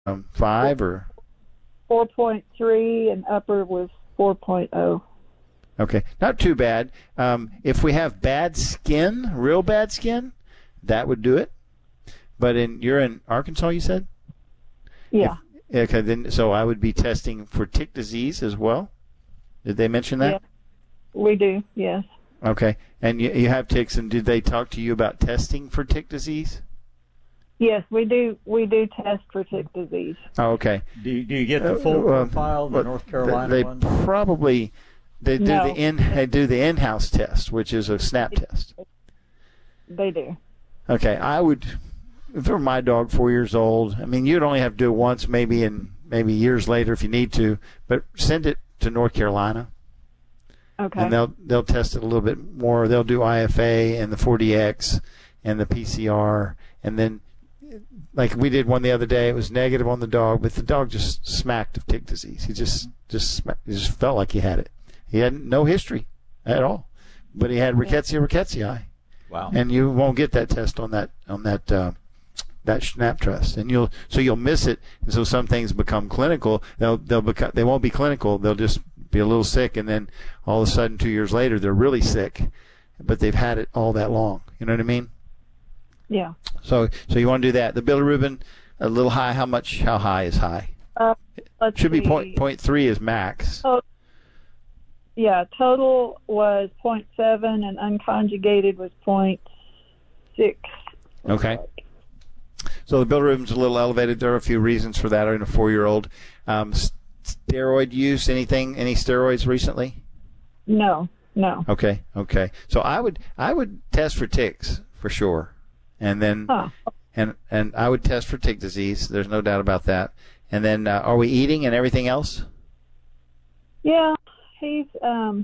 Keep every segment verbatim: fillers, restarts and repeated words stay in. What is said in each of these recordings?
um, five or? four point three, and upper was four point oh. Okay, not too bad. Um, if we have bad skin, real bad skin, that would do it. But in you're in Arkansas, you said? Yeah. If, okay, then so I would be testing for tick disease as well. Did they mention that? Yeah, we do. Yes. Okay, and you, you have ticks, and did they talk to you about testing for tick disease? Yes, we do. We do test for tick disease. Oh, okay. Do you, do you get the full uh, profile, the well, North Carolina they one? They probably they do no. the in they do the in-house test, which is a snap test. They do. Okay, I would. If it were my dog, four years old, I mean, you'd only have to do it once, maybe in maybe years later if you need to, but send it to North Carolina. Okay. And they'll they'll test it a little bit more. They'll do I F A and the four D X and the P C R, and then like we did one the other day, it was negative on the dog, but the dog just smacked of tick disease. He just just he just felt like he had it. He had no history at all, but he had rickettsia rickettsii. Wow. And you won't get that test on that on that uh, that snap test, and you'll so you'll miss it. And so some things become clinical. They'll they'll become they won't be clinical. They'll just be a little sick, and then all of a sudden, two years later, they're really sick, but they've had it all that long. You know what I mean? Yeah. So, so you want to do that. The bilirubin, a little high. How much? How high is high? Uh, let's Should be see. point point three is max. Oh, yeah. Total was point seven, and unconjugated was point six. Okay. So the bilirubin's a little elevated. There are a few reasons for that in a four-year-old. Um, steroid use? Anything? Any steroids recently? No. No. Okay. Okay. So I would I would test for ticks for sure. And then, Huh. and and I would test for tick disease. There's no doubt about that. And then, uh, are we eating and everything else? Yeah, he's. Um,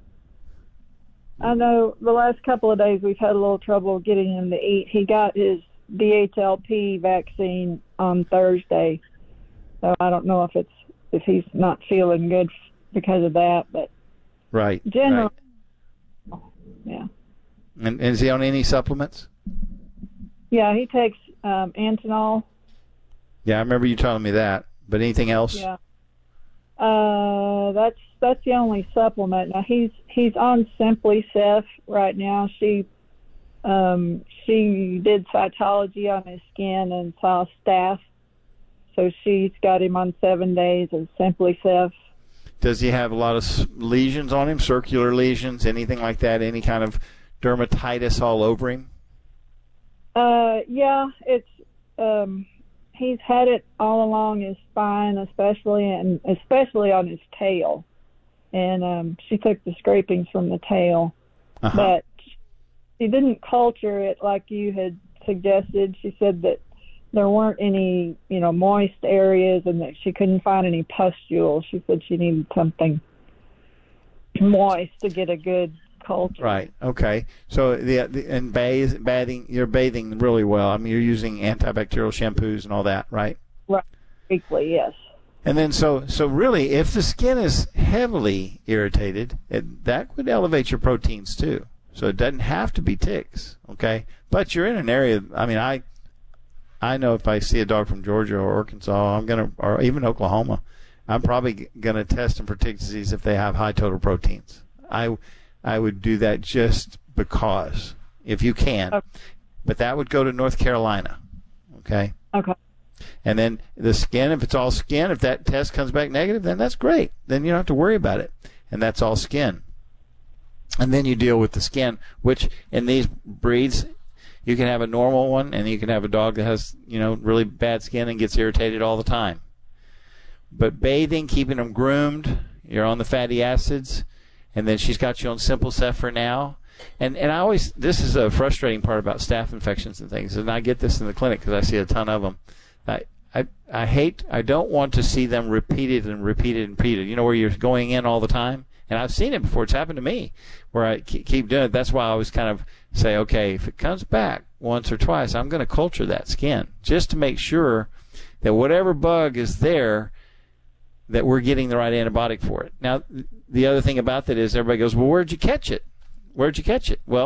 I know the last couple of days we've had a little trouble getting him to eat. He got his D H L P vaccine on Thursday, so I don't know if it's if he's not feeling good because of that, but right. generally, right. yeah. And, and is he on any supplements? Yeah, he takes um, Antinol. Yeah, I remember you telling me that. But anything else? Yeah. Uh, that's that's the only supplement. Now he's he's on Simply Ceph right now. She um she did cytology on his skin and saw staph, so she's got him on seven days of Simply Ceph. Does he have a lot of lesions on him? Circular lesions, anything like that? Any kind of dermatitis all over him? Uh, yeah, it's um, he's had it all along his spine, especially and especially on his tail. And um, she took the scrapings from the tail, uh-huh. but she didn't culture it like you had suggested. She said that there weren't any, you know, moist areas, and that she couldn't find any pustules. She said she needed something moist to get a good culture. Right. Okay. So the, the and bathe, bathing, you're bathing really well. I mean, you're using antibacterial shampoos and all that, right? Right. Weekly, yes. And then so so really, if the skin is heavily irritated, it, that would elevate your proteins too. So it doesn't have to be ticks, okay? But you're in an area. I mean, I I know if I see a dog from Georgia or Arkansas, I'm gonna, or even Oklahoma, I'm probably gonna test them for tick disease if they have high total proteins. I I would do that just because, if you can. Okay. But that would go to North Carolina, okay? Okay. And then the skin, if it's all skin, if that test comes back negative, then that's great. Then you don't have to worry about it. And that's all skin. And then you deal with the skin, which in these breeds, you can have a normal one, and you can have a dog that has, you know, really bad skin and gets irritated all the time. But bathing, keeping them groomed, you're on the fatty acids, and then she's got you on Simple Ceph for now. And and I always, this is a frustrating part about staph infections and things, and I get this in the clinic because I see a ton of them. I, I I hate, I don't want to see them repeated and repeated and repeated. You know, where you're going in all the time. And I've seen it before. It's happened to me where I keep doing it. That's why I always kind of say, okay, if it comes back once or twice, I'm going to culture that skin just to make sure that whatever bug is there, that we're getting the right antibiotic for it. Now, the other thing about that is everybody goes, well, where'd you catch it? Where'd you catch it? Well,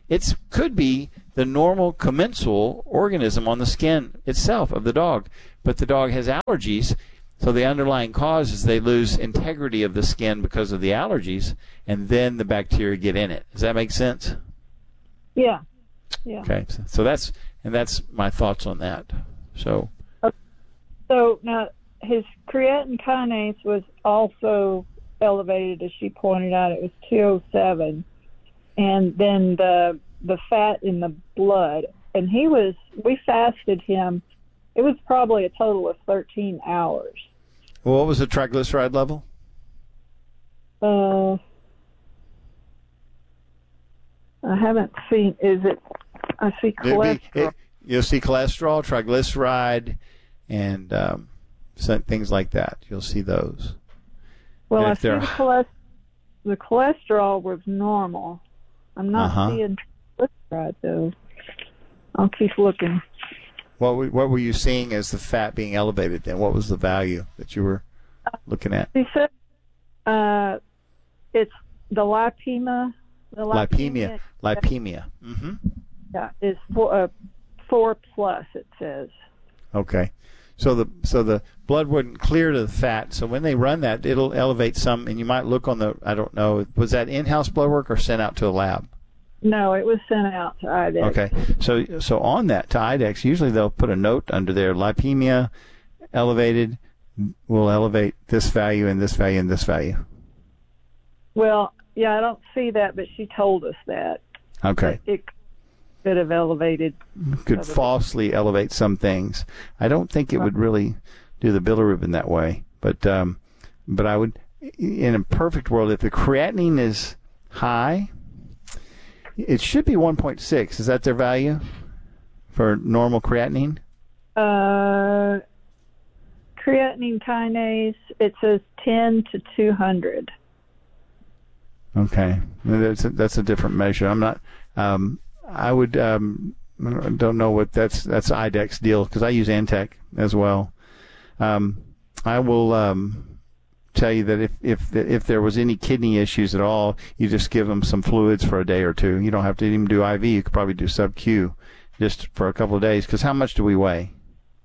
it could be the normal commensal organism on the skin itself of the dog, but the dog has allergies, so the underlying cause is they lose integrity of the skin because of the allergies, and then the bacteria get in it. Does that make sense? Yeah. Yeah. Okay, so that's and that's my thoughts on that. So. Okay. So now his creatine kinase was also elevated, as she pointed out. It was two oh seven, and then the the fat in the blood, and he was we fasted him. It was probably a total of thirteen hours. Well, what was the triglyceride level? Uh, I haven't seen. Is it? I see cholesterol. Be, it, you'll see cholesterol, triglyceride, and um, some, things like that. You'll see those. Well, I see the, cholest- the cholesterol was normal. I'm not uh-huh. seeing triglyceride though. I'll keep looking. What were, what were you seeing as the fat being elevated then? What was the value that you were looking at? He said uh, it's the lipemia. The lipemia. Lipemia. lipemia. Mm-hmm. Yeah, is four, uh, four plus, it says. Okay. So the so the blood wouldn't clear to the fat. So when they run that, it'll elevate some, and you might look on the, I don't know, was that in-house blood work or sent out to a lab? No, it was sent out to I D E X. Okay. So so on that, to I D E X, usually they'll put a note under there, lipemia elevated will elevate this value and this value and this value. Well, yeah, I don't see that, but she told us that. Okay. It, it could have elevated. Could falsely elevate some things. I don't think it would really do the bilirubin that way. But um, but I would, in a perfect world, if the creatinine is high, it should be one point six. Is that their value for normal creatinine? Uh, creatinine kinase, it says ten to two hundred. Okay, that's a, that's a different measure. I'm not. Um, I would. Um, I don't know what that's. That's I D E X deal because I use Antec as well. Um, I will um, tell you that if if if there was any kidney issues at all, you just give them some fluids for a day or two. You don't have to even do I V. You could probably do sub-Q just for a couple of days. Because how much do we weigh?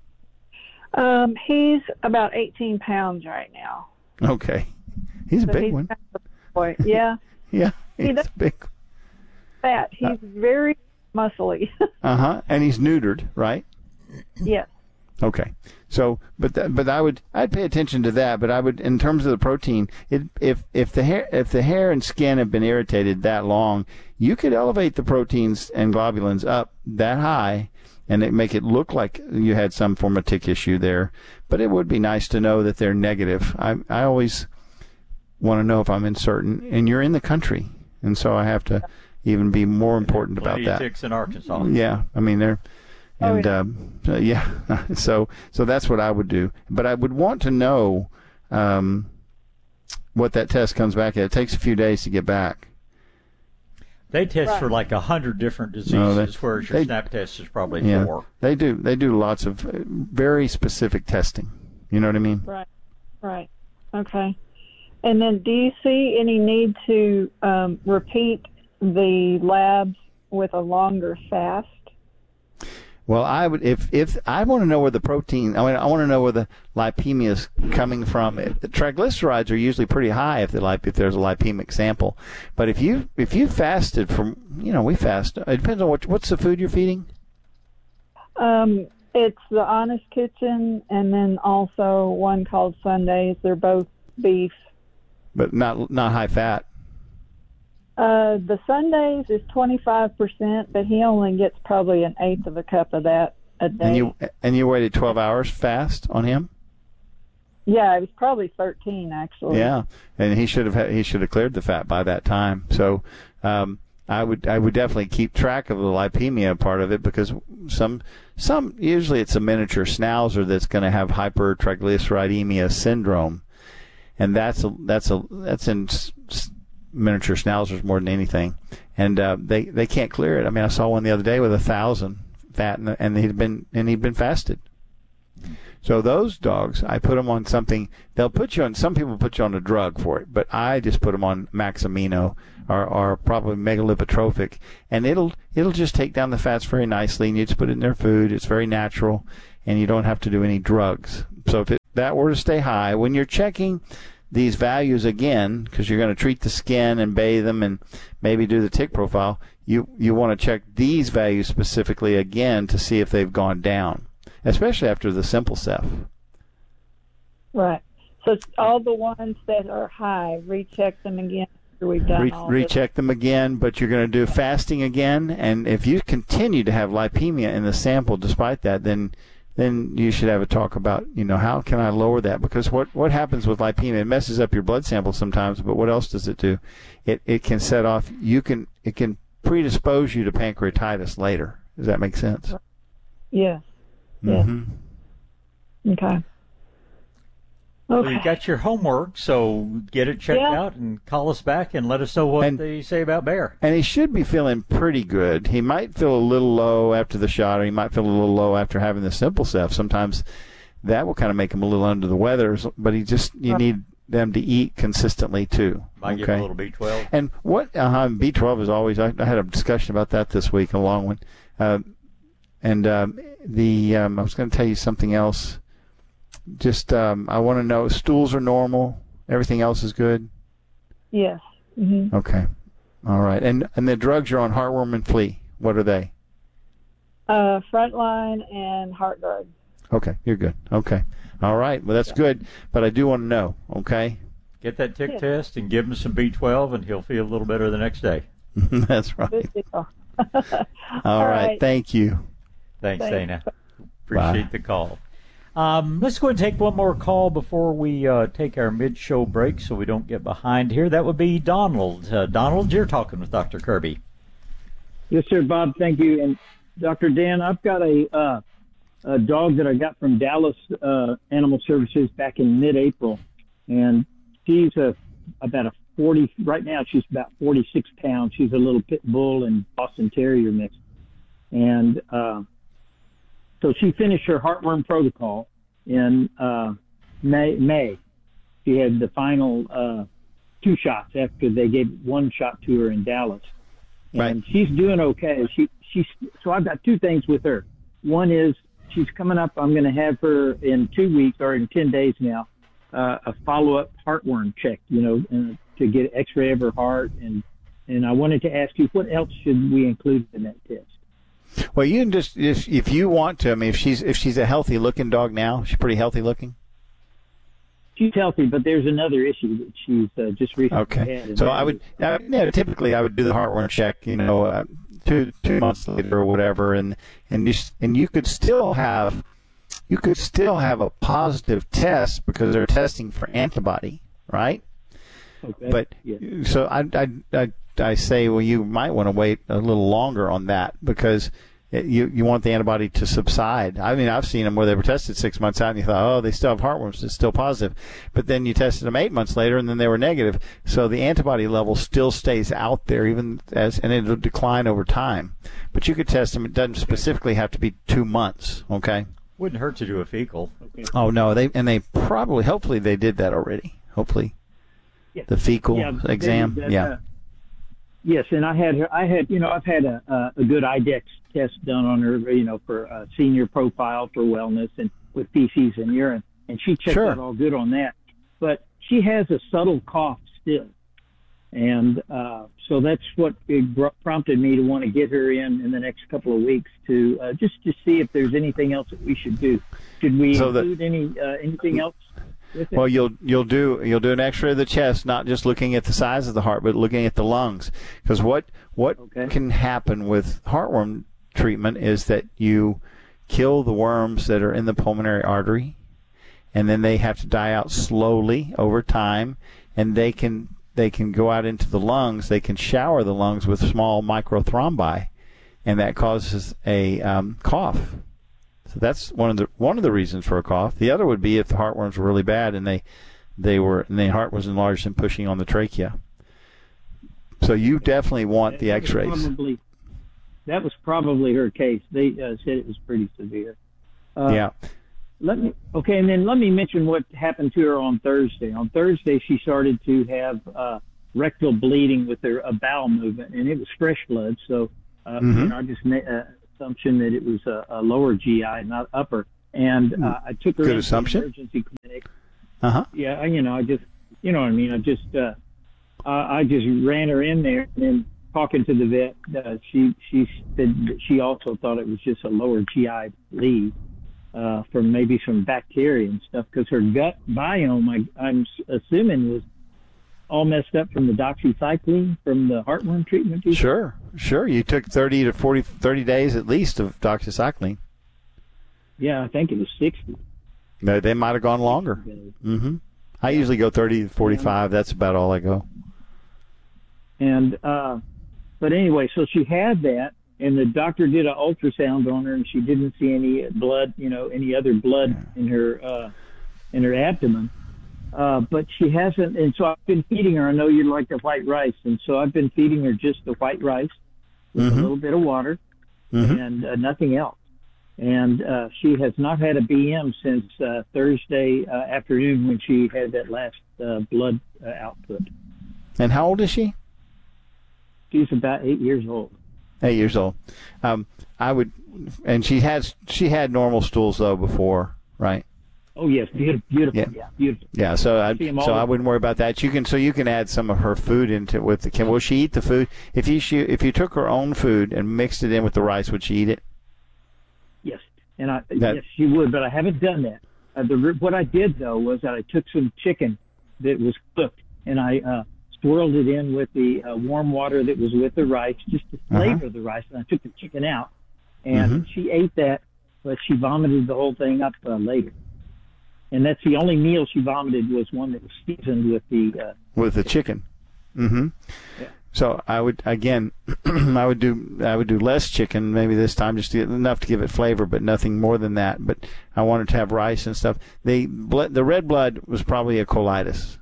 Um, he's about eighteen pounds right now. Okay, he's so a big he's one. Kind of a boy. Yeah. Yeah, he's he does big. Fat. He's uh, very muscly. uh huh. And he's neutered, right? Yes. Okay. So, but that, but I would I'd pay attention to that. But I would, in terms of the protein, it, if if the hair if the hair and skin have been irritated that long, you could elevate the proteins and globulins up that high, and it make it look like you had some form of tick issue there. But it would be nice to know that they're negative. I I always want to know if I'm in certain, and you're in the country, and so I have to even be more important about that. Ticks in Arkansas. Yeah, I mean they're, and oh, yeah. Um, uh, yeah, so so that's what I would do. But I would want to know um, what that test comes back at. It takes a few days to get back. They test right. for like a hundred different diseases, no, they, whereas your they, SNAP test is probably yeah, four. They do. They do lots of uh, very specific testing. You know what I mean? Right. Right. Okay. And then do you see any need to um, repeat the labs with a longer fast? Well, I would if if I want to know where the protein, I mean, I want to know where the lipemia is coming from. It, the triglycerides are usually pretty high if the lip, if there's a lipemic sample. But if you if you fasted from, you know, we fast. It depends on what what's the food you're feeding. Um, it's the Honest Kitchen, and then also one called Sundays. They're both beef. But not not high fat. Uh, the Sundays is twenty-five percent, but he only gets probably an eighth of a cup of that a day. And you and you waited twelve hours fast on him? Yeah, it was probably thirteen actually. Yeah, and he should have had, he should have cleared the fat by that time. So um, I would I would definitely keep track of the lipemia part of it because some some usually it's a miniature schnauzer that's going to have hypertriglyceridemia syndrome. And that's a, that's a that's in s- s- miniature schnauzers more than anything, and uh, they they can't clear it. I mean, I saw one the other day with a thousand fat, and, and he'd been and he'd been fasted. So those dogs, I put them on something. They'll put you on. Some people put you on a drug for it, but I just put them on Maxamino or, or probably megalipotropic, and it'll it'll just take down the fats very nicely. And you just put it in their food. It's very natural, and you don't have to do any drugs. So if it, that were to stay high, when you're checking these values again, because you're going to treat the skin and bathe them and maybe do the tick profile, you you want to check these values specifically again to see if they've gone down, especially after the Simple Ceph. Right. So it's all the ones that are high, recheck them again after we've done Re- all recheck them again, but you're going to do fasting again, and if you continue to have lipemia in the sample despite that, then then you should have a talk about, you know, how can I lower that? Because what, what happens with lipemia, it messes up your blood sample sometimes, but what else does it do? It it can set off, you can it can predispose you to pancreatitis later. Does that make sense? Yes. Yes. Mm-hmm. Okay. Well, Okay. you got your homework, so get it checked Yeah. out and call us back and let us know what And- they say about Bear. And he should be feeling pretty good. He might feel a little low after the shot, or he might feel a little low after having the Simple Ceph. Sometimes that will kind of make him a little under the weather, but he just, you need them to eat consistently too. Might give okay? a little B twelve. And what uh, B twelve is always, I, I had a discussion about that this week, a long one. Uh, and um, the um, I was going to tell you something else. Just um, I want to know, stools are normal. Everything else is good. Yes. Mm-hmm. Okay. All right. And and the drugs you're on, heartworm and flea, what are they? Uh, Frontline and Heartguard. Okay, you're good. Okay. All right. Well, that's good. But I do want to know, okay? Get that tick Yeah. test and give him some B twelve, and he'll feel a little better the next day. That's right. Good deal. All right. Thank you. Thanks, Thanks. Dana. Appreciate Bye. the call. Um, let's go and take one more call before we uh, take our mid-show break so we don't get behind here. That would be Donald. Uh, Donald, you're talking with Doctor Kirby. Yes, sir, Bob. Thank you. And Doctor Dan, I've got a, uh, a dog that I got from Dallas uh, Animal Services back in mid-April, and she's a, about a forty. Right now, she's about forty-six pounds. She's a little pit bull and Boston Terrier mix, and uh, so she finished her heartworm protocol in uh, May. May. She had the final uh, two shots after they gave one shot to her in Dallas. And Right. she's doing okay. She she's so I've got two things with her. One is she's coming up. I'm going to have her in two weeks or in ten days now, uh, a follow-up heartworm check. You know, and to get an X-ray of her heart, and and I wanted to ask you, what else should we include in that test? Well, you can just, if if you want to, I mean, if she's if she's a healthy looking dog now, she's pretty healthy looking. She's healthy, but there's another issue that she's uh, just recently Okay. had. and So that I would, is- uh, yeah, typically I would do the heartworm check, you know, uh, two two months later or whatever, and and you s- and you could still have, you could still have a positive test because they're testing for antibody, right? Okay. But Yeah. so I, I, I, I say, well, you might want to wait a little longer on that because it, you you want the antibody to subside. I mean, I've seen them where they were tested six months out and you thought, oh, they still have heartworms, it's still positive. But then you tested them eight months later and then they were negative. So the antibody level still stays out there even as, and it'll decline over time. But you could test them. It doesn't specifically have to be two months, okay? Wouldn't hurt to do a fecal. Oh, no, they and they probably, hopefully they did that already. Hopefully. Yeah. The fecal Yeah, they- exam, that, yeah. uh, yes, and I had her. I had, you know, I've had a a, a good IDEX test done on her, you know, for a senior profile for wellness and with feces and urine, and she checked Sure. out all good on that. But she has a subtle cough still, and uh, so that's what it br- prompted me to want to get her in in the next couple of weeks to uh, just to see if there's anything else that we should do. Should we So the- include any uh, anything else with it? Well, you'll you'll do you'll do an X-ray of the chest, not just looking at the size of the heart, but looking at the lungs. Because what what Okay. can happen with heartworm treatment is that you kill the worms that are in the pulmonary artery, and then they have to die out slowly over time, and they can they can go out into the lungs. They can shower the lungs with small microthrombi, and that causes a um, cough. So that's one of the one of the reasons for a cough. The other would be if the heartworms were really bad and they they were and the heart was enlarged and pushing on the trachea. So you definitely want the That was X-rays. Probably, that was probably her case. They uh, said it was pretty severe. Uh, Yeah. let me okay, and then let me mention what happened to her on Thursday. On Thursday, she started to have uh, rectal bleeding with her uh, bowel movement, and it was fresh blood. So uh, Mm-hmm. you know, I just made an assumption that it was a, a lower G I, not upper. And uh, I took her Good into assumption. the emergency clinic. Uh huh. Yeah, you know, I just, you know what I mean. I just, uh, I I just ran her in there, and then talking to the vet, uh, she she said that she also thought it was just a lower G I bleed uh, from maybe some bacteria and stuff, because her gut biome, I, I'm assuming, was all messed up from the doxycycline from the heartworm treatment. you- Sure, sure. You took thirty to forty, thirty days at least of doxycycline. Yeah, I think it was sixty. No, they might have gone longer. Mm-hmm. I usually go thirty to forty-five. That's about all I go. And uh, but anyway, so she had that, and the doctor did an ultrasound on her, and she didn't see any blood, you know, any other blood in her uh, in her abdomen. Uh, but she hasn't, and so I've been feeding her. I know you like the white rice, and so I've been feeding her just the white rice with Mhm. a little bit of water Mhm. and uh, nothing else. And uh, she has not had a B M since uh, Thursday uh, afternoon when she had that last uh, blood uh, output. And how old is she? She's about eight years old. Eight years old. Um, I would, and she has she had normal stools though before, right? Oh yes, beautiful, beautiful, Yeah. yeah, beautiful. Yeah. So I See 'em all so I the- wouldn't worry about that. You can so you can add some of her food into it with the. Can will she eat the food? If you she, if you took her own food and mixed it in with the rice, would she eat it? Yes, and I That- yes she would, but I haven't done that. Uh, the what I did though was that I took some chicken that was cooked and I uh, swirled it in with the uh, warm water that was with the rice, just to flavor Uh-huh. the rice. And I took the chicken out, and Mhm. she ate that, but she vomited the whole thing up uh, later. And that's the only meal she vomited was one that was seasoned with the. Uh, With the chicken. Mm-hmm. Yeah. So I would again, I would do I would do less chicken maybe this time, just to get enough to give it flavor, but nothing more than that. But I wanted to have rice and stuff. The blood, the red blood was probably a colitis.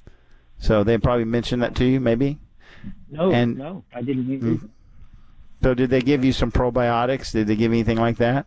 So they probably mentioned that to you, maybe. no, And- no, I didn't. Mm. Even, So did they give you some probiotics? Did they give you anything like that?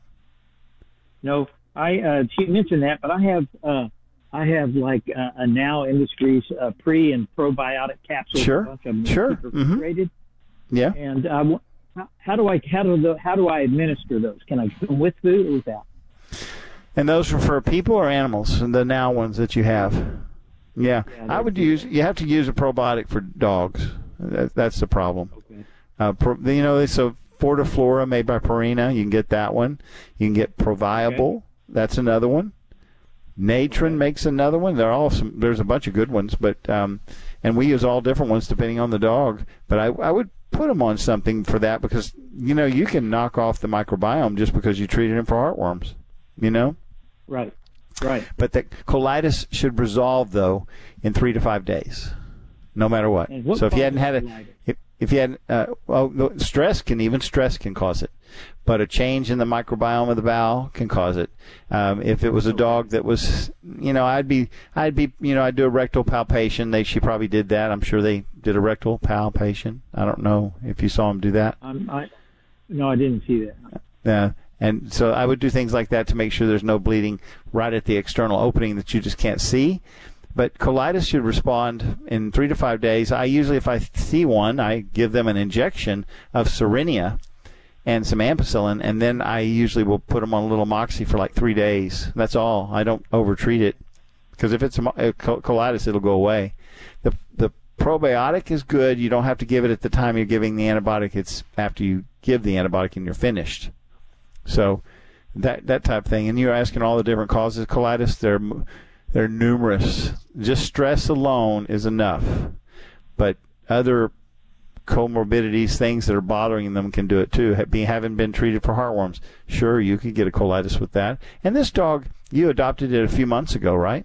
No, I uh, she mentioned that, but I have uh, I have like uh, a Now Industries uh, pre and probiotic capsules. Sure, a bunch of them sure, super mhm. refrigerated. Yeah. And I wa- how, how do I how do the, how do I administer those? Can I do them with food or without? And those are for people or animals? The now ones that you have. Yeah, Yeah, I would they're- use. You have to use a probiotic for dogs. That, that's the problem. Okay. Uh, pro, you know, so Fortiflora made by Purina. You can get that one. You can get Proviable. Okay. That's another one. Natron makes another one. They're all some. There's a bunch of good ones, but um, and we use all different ones depending on the dog. But I, I would put them on something for that because you know you can knock off the microbiome just because you treated him for heartworms. You know. Right. Right. But the colitis should resolve though in three to five days, no matter what. And what So if you hadn't had causes a, colitis? if, if you hadn't, uh, well, no, stress can even stress can cause it, but a change in the microbiome of the bowel can cause it. Um, if it was a dog that was, you know, I'd be, I'd be, you know, I'd do a rectal palpation. They, she probably did that. I'm sure they did a rectal palpation. I don't know if you saw them do that. I'm, I no, I didn't see that. Yeah. And so I would do things like that to make sure there's no bleeding right at the external opening that you just can't see. But colitis should respond in three to five days. I usually, if I see one, I give them an injection of Cerenia and some ampicillin, and then I usually will put them on a little moxie for like three days. That's all. I don't overtreat it because if it's a, a colitis, it'll go away. The the probiotic is good. You don't have to give it at the time you're giving the antibiotic. It's after you give the antibiotic and you're finished. So that that type of thing. And you're asking all the different causes of colitis. They're they're numerous. Just stress alone is enough, but other comorbidities, things that are bothering them, can do it too. Being having been treated for heartworms, sure, you could get a colitis with that. And this dog, you adopted it a few months ago, right?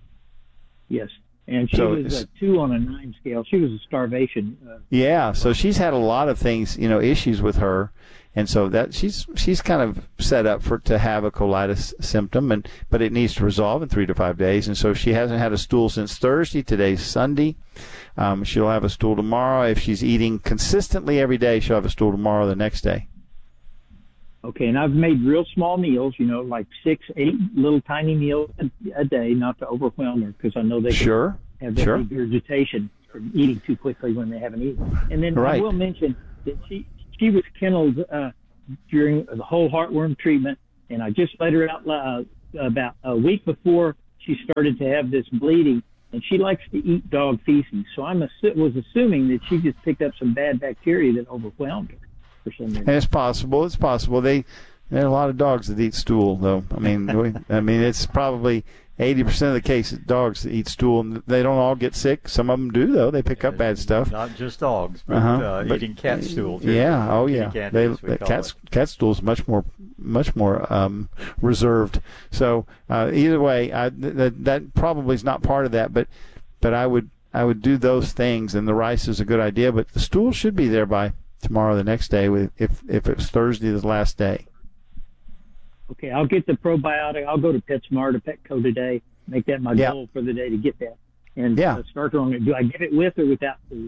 Yes. And she So was it's- a two on a nine scale. She was a starvation. Uh, Yeah, so she's had a lot of things, you know, issues with her, and so that she's she's kind of set up for to have a colitis symptom, and but it needs to resolve in three to five days, and so she hasn't had a stool since Thursday. Today's Sunday. Um, she'll have a stool tomorrow. If she's eating consistently every day, she'll have a stool tomorrow. The next day. Okay, and I've made real small meals, you know, like six, eight little tiny meals a, a day, not to overwhelm her, because I know they can Sure. have that Sure. regurgitation from eating too quickly when they haven't eaten. And then Right. I will mention that she she was kenneled uh, during the whole heartworm treatment, and I just let her out uh, about a week before she started to have this bleeding, and she likes to eat dog feces. So I assu- was assuming that she just picked up some bad bacteria that overwhelmed her for some reason. And it's possible. It's possible. They there are a lot of dogs that eat stool, though. I mean, we, I mean, it's probably eighty percent of the cases dogs that eat stool, and they don't all get sick. Some of them do, though. They pick up bad stuff. Not just dogs, but, Uh-huh. uh, But- eating cat stool too. Yeah. Oh, Kitty yeah. candy, They, as we the call cat it. cat stool is much more much more um, reserved. So uh, either way, I, that that probably is not part of that. But but I would I would do those things, and the rice is a good idea. But the stool should be there by tomorrow, the next day, with if if it's Thursday, the last day. Okay, I'll get the probiotic. I'll go to PetSmart or Petco today. Make that my Yeah. goal for the day to get that. And Yeah. uh, start her on it. Do I get it with or without food?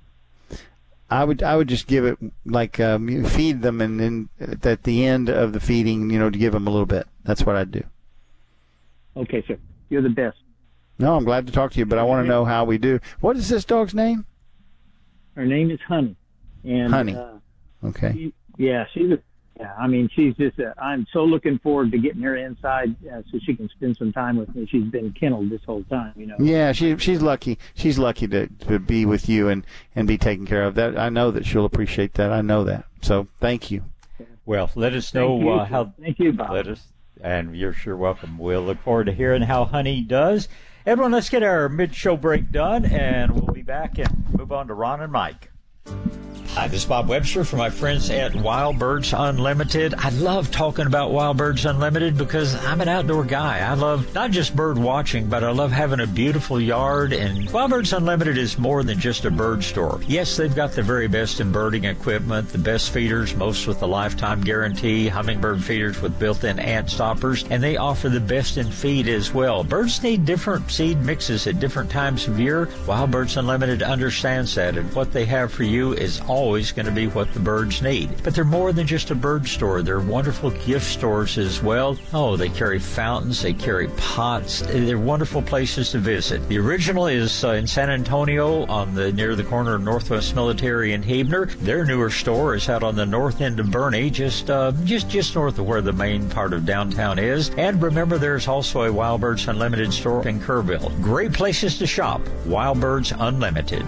I would I would just give it like um, you feed them, and then at the end of the feeding, you know, to give them a little bit. That's what I'd do. Okay, sir. You're the best. No, I'm glad to talk to you, but I want to know how we do. What is this dog's name? Her name is Honey. And, Honey. Uh, Okay. she, yeah, she's a, yeah, I mean, she's just, a, I'm so looking forward to getting her inside uh, so she can spend some time with me. She's been kenneled this whole time, you know. Yeah, she she's lucky. She's lucky to, to be with you and, and be taken care of. That I know that she'll appreciate that. I know that. So thank you. Well, let us Thank know you. uh, how. Thank you, Bob. Let us, and you're sure welcome. We'll look forward to hearing how Honey does. Everyone, let's get our mid-show break done, and we'll be back and move on to Ron and Mike. Hi, this is Bob Webster from my friends at Wild Birds Unlimited. I love talking about Wild Birds Unlimited because I'm an outdoor guy. I love not just bird watching, but I love having a beautiful yard. And Wild Birds Unlimited is more than just a bird store. Yes, they've got the very best in birding equipment, the best feeders, most with a lifetime guarantee, hummingbird feeders with built-in ant stoppers, and they offer the best in feed as well. Birds need different seed mixes at different times of year. Wild Birds Unlimited understands that, and what they have for you is all always going to be what the birds need. But they're more than just a bird store. They're wonderful gift stores as well. Oh, they carry fountains. They carry pots. They're wonderful places to visit. The original is uh, in San Antonio on the near the corner of Northwest Military and Huebner. Their newer store is out on the north end of Bernie, just uh, just just north of where the main part of downtown is. And remember, there's also a Wild Birds Unlimited store in Kerrville. Great places to shop. Wild Birds Unlimited.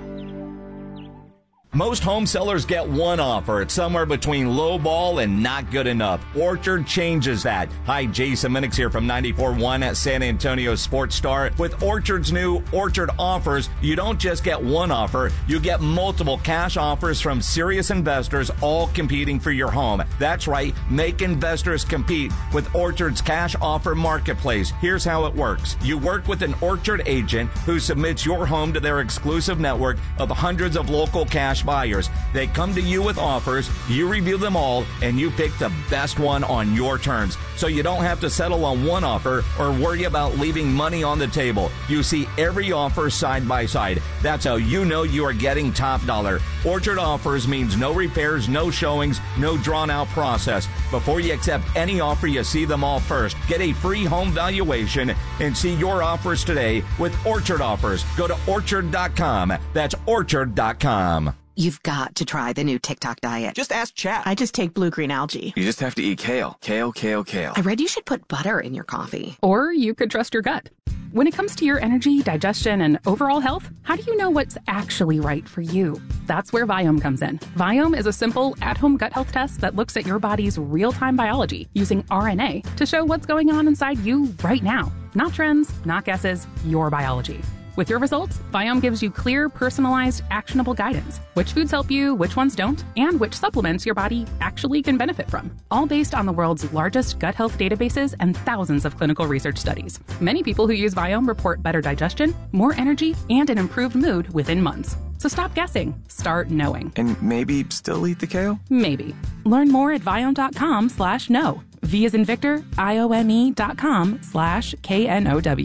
Most home sellers get one offer. It's somewhere between low ball and not good enough. Orchard changes that. Hi, Jason Minix here from ninety-four point one at San Antonio Sports Star. With Orchard's new Orchard offers, you don't just get one offer, you get multiple cash offers from serious investors, all competing for your home. That's right, make investors compete with Orchard's cash offer marketplace. Here's how it works. You work with an Orchard agent who submits your home to their exclusive network of hundreds of local cash buyers. They come to you with offers, you review them all, and you pick the best one on your terms. So you don't have to settle on one offer or worry about leaving money on the table. You see every offer side by side. That's how you know you are getting top dollar. Orchard offers means no repairs, no showings, no drawn out process. Before you accept any offer, you see them all first. Get a free home valuation and see your offers today with Orchard offers. Go to orchard dot com. That's orchard dot com. You've got to try the new TikTok diet. Just ask chat. I just take blue-green algae. You just have to eat kale. Kale, kale, kale. I read you should put butter in your coffee. Or you could trust your gut. When it comes to your energy, digestion, and overall health, how do you know what's actually right for you? That's where Viome comes in. Viome is a simple, at-home gut health test that looks at your body's real-time biology using R N A to show what's going on inside you right now. Not trends, not guesses, your biology. With your results, Viome gives you clear, personalized, actionable guidance. Which foods help you, which ones don't, and which supplements your body actually can benefit from. All based on the world's largest gut health databases and thousands of clinical research studies. Many people who use Viome report better digestion, more energy, and an improved mood within months. So stop guessing. Start knowing. And maybe still eat the kale? Maybe. Learn more at Viome.com slash no. V as in Victor, I O M E dot com slash K N O W.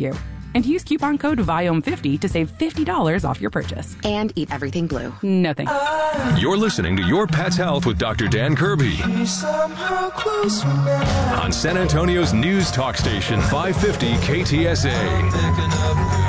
And use coupon code Viome fifty to save fifty dollars off your purchase. And eat everything blue. No thanks. You're listening to Your Pet's Health with Doctor Dan Kirby on San Antonio's news talk station, five fifty K T S A.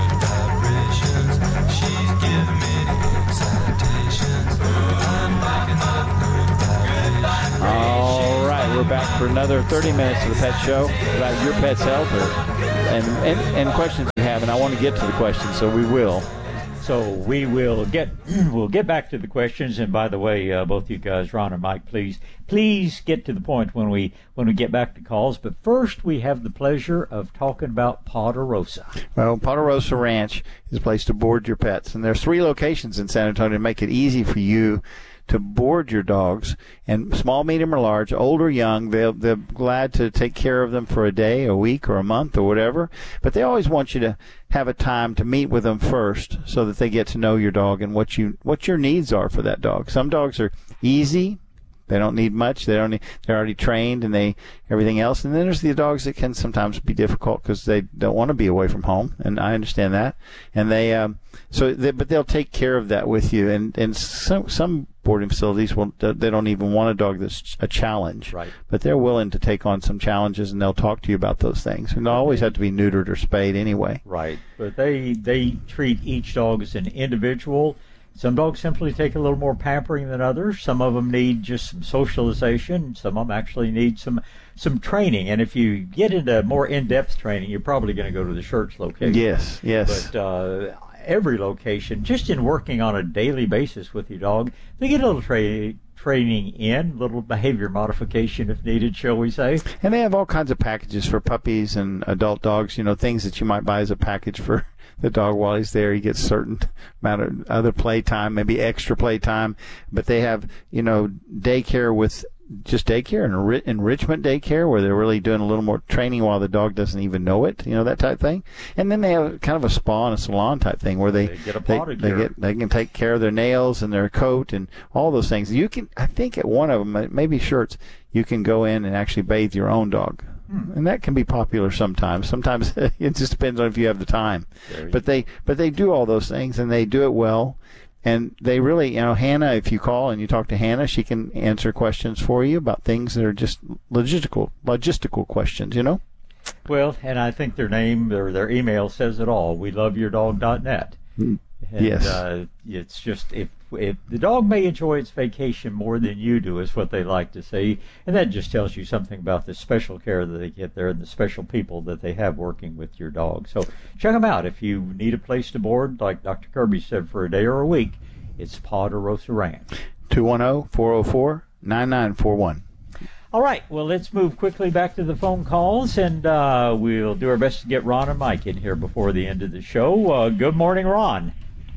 All right, we're back for another thirty minutes of the Pet Show about your pet's health or, and, and, and questions you have, and I want to get to the questions, so we will. So we will get we'll get back to the questions. And by the way, uh, both you guys, Ron and Mike, please please get to the point when we when we get back to calls. But first, we have the pleasure of talking about Ponderosa. Well, Ponderosa Ranch is a place to board your pets, and there's three locations in San Antonio to make it easy for you to board your dogs, and small, medium, or large, old or young, they're, they're glad to take care of them for a day, a week, or a month, or whatever. But they always want you to have a time to meet with them first so that they get to know your dog and what you what your needs are for that dog. Some dogs are easy. They don't need much. They don't need, they're already trained and they everything else. And then there's the dogs that can sometimes be difficult because they don't want to be away from home, and I understand that. And they um, so they, but they'll take care of that with you. And and some some boarding facilities will they don't even want a dog that's a challenge, right? But they're willing to take on some challenges, and they'll talk to you about those things. And they'll always have to be neutered or spayed anyway. Right. But they they treat each dog as an individual. Some dogs simply take a little more pampering than others. Some of them need just some socialization. Some of them actually need some some training. And if you get into more in-depth training, you're probably going to go to the Schertz location. Yes, yes. But uh, every location, just in working on a daily basis with your dog, they get a little tra- training in, little behavior modification if needed, shall we say. And they have all kinds of packages for puppies and adult dogs, you know, things that you might buy as a package for the dog while he's there. He gets certain amount of other play time, maybe extra play time. But they have, you know, daycare with just daycare and enri- enrichment daycare where they're really doing a little more training while the dog doesn't even know it, you know, that type thing. And then they have kind of a spa and a salon type thing where they they get a they, they get they can take care of their nails and their coat and all those things. You can, I think, at one of them, maybe Schertz, you can go in and actually bathe your own dog. And that can be popular sometimes. Sometimes it just depends on if you have the time. But they but they do all those things, and they do it well. And they really, you know, Hannah, if you call and you talk to Hannah, she can answer questions for you about things that are just logistical logistical questions, you know? Well, and I think their name or their email says it all. we love your dog dot net. Mm. And, yes. Uh, it's just if if the dog may enjoy its vacation more than you do is what they like to see, and that just tells you something about the special care that they get there and the special people that they have working with your dog. So check them out if you need a place to board, like Doctor Kirby said, for a day or a week. It's Ponderosa Ranch. two one zero, four zero four, nine nine four one. All right, well, let's move quickly back to the phone calls, and uh, we'll do our best to get Ron and Mike in here before the end of the show. Uh, good morning, Ron.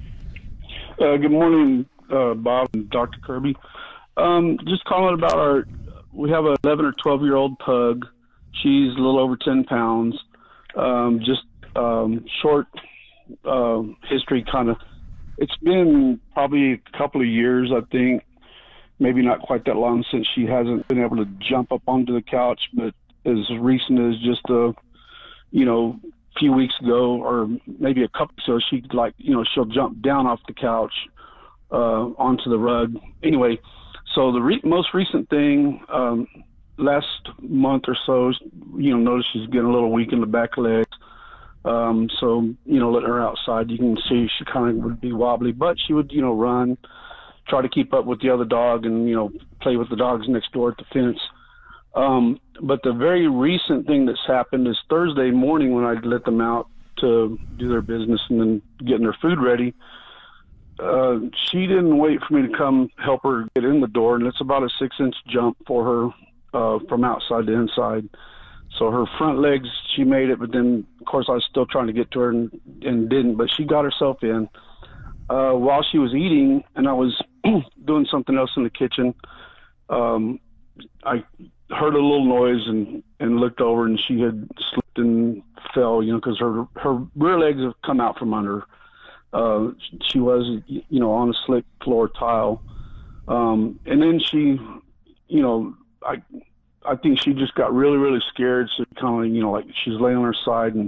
Uh, good morning, uh, Bob and Doctor Kirby. Um, just calling about our, we have an eleven or twelve year old pug. She's a little over ten pounds. Um, just um, short uh, history kind of. It's been probably a couple of years, I think, maybe not quite that long since she hasn't been able to jump up onto the couch, but as recent as just a, you know, few weeks ago or maybe a couple so she like you know she'll jump down off the couch uh onto the rug anyway. So the re- most recent thing um last month or so, you know notice she's getting a little weak in the back legs, um so you know letting her outside, you can see she kind of would be wobbly, but she would you know run, try to keep up with the other dog and you know play with the dogs next door at the fence. Um, but the very recent thing that's happened is Thursday morning when I let them out to do their business and then getting their food ready, uh, she didn't wait for me to come help her get in the door, and it's about a six-inch jump for her uh, from outside to inside. So her front legs, she made it, but then, of course, I was still trying to get to her and, and didn't, but she got herself in. Uh, while she was eating, and I was doing something else in the kitchen, um, I heard a little noise and, and looked over, and she had slipped and fell, you know, because her, her rear legs have come out from under. Uh, she was, you know, on a slick floor tile. Um, and then she, you know, I I think she just got really, really scared. So kind of, you know, like she's laying on her side and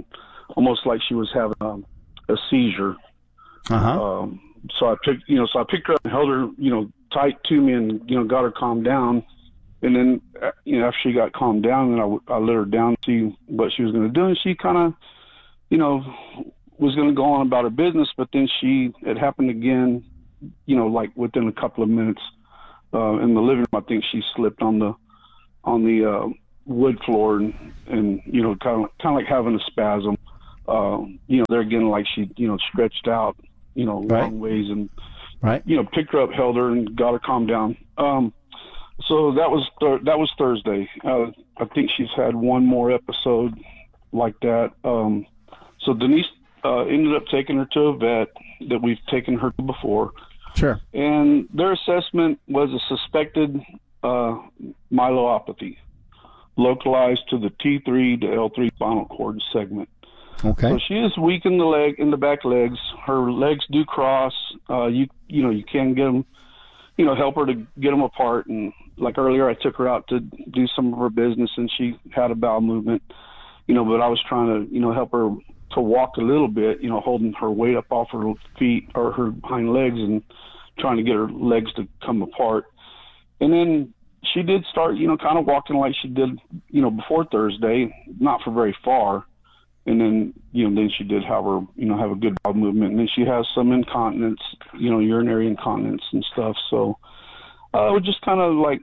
almost like she was having um, a seizure. Uh-huh. Um, so I picked, you know, so I picked her up and held her, you know, tight to me and, you know, got her calmed down. And then, you know, after she got calmed down, then I, I let her down to see what she was going to do. And she kind of, you know, was going to go on about her business, but then she, it happened again, you know, like within a couple of minutes uh, in the living room. I think she slipped on the, on the uh, wood floor and, and, you know, kind of, kind of like having a spasm. Uh, you know, there again, like she, you know, stretched out, you know, right. long ways and, right. you know, picked her up, held her, and got her calmed down. Um, so that was th- that was Thursday. Uh, I think she's had one more episode like that. Um, so Denise uh, ended up taking her to a vet that we've taken her to before. Sure. And their assessment was a suspected uh, myelopathy, localized to the T three to L three spinal cord segment. Okay. So she is weak in the leg, in the back legs. Her legs do cross. Uh, you you know you can get them, you know, help her to get them apart. And like earlier, I took her out to do some of her business, and she had a bowel movement, you know. But I was trying to you know help her to walk a little bit, you know, holding her weight up off her feet or her hind legs and trying to get her legs to come apart. And then she did start, you know, kind of walking like she did, you know, before Thursday, not for very far. And then, you know, then she did have her, you know, have a good bowel movement. And then she has some incontinence, you know, urinary incontinence and stuff. So uh, we're just kind of like,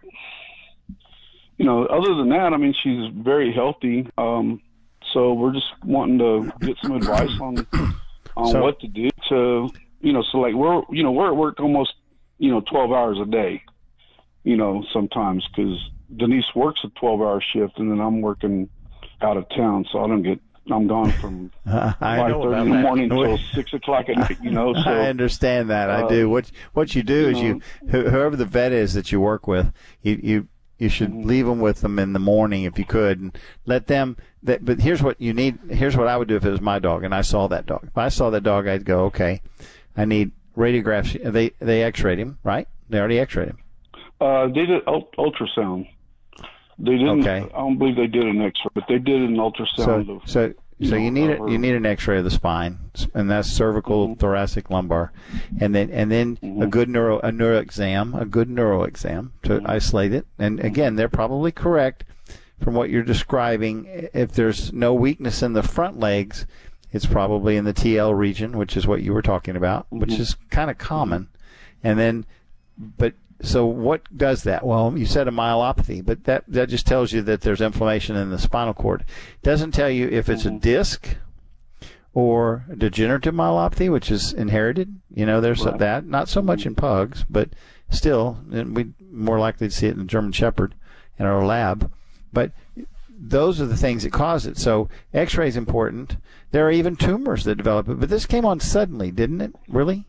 you know, other than that, I mean, she's very healthy. Um, so we're just wanting to get some advice on on so, what to do to, you know, so like we're, you know, we're at work almost, you know, twelve hours a day, you know, sometimes because Denise works a twelve hour shift and then I'm working out of town. So I don't get, I'm gone from uh, five thirty in the morning until six o'clock at night. You know, so I understand that. Uh, I do. What what you do you is know, you, whoever the vet is that you work with, you you you should mm-hmm. leave them with them in the morning if you could, and let them. That, but here's what you need. Here's what I would do if it was my dog and I saw that dog. If I saw that dog, I'd go, okay, I need radiographs. They they X-rayed him, right? They already X-rayed him. Uh, they did ultrasound. They didn't. Okay. I don't believe they did an X-ray, but they did an ultrasound. So, of, so, you so know, you need of a, you need an X-ray of the spine, and that's cervical, mm-hmm. thoracic, lumbar, and then and then mm-hmm. a good neuro a neuro exam, a good neuro exam to mm-hmm. isolate it. And again, they're probably correct from what you're describing. If there's no weakness in the front legs, it's probably in the T L region, which is what you were talking about, mm-hmm. which is kind of common. And then, but. So what does that? Well, you said a myelopathy, but that, that just tells you that there's inflammation in the spinal cord. It doesn't tell you if it's mm-hmm. a disc or a degenerative myelopathy, which is inherited. You know, there's right. that. Not so much in pugs, but still, and we're more likely to see it in the German Shepherd in our lab. But those are the things that cause it. So X-ray is important. There are even tumors that develop it. But this came on suddenly, didn't it? Really?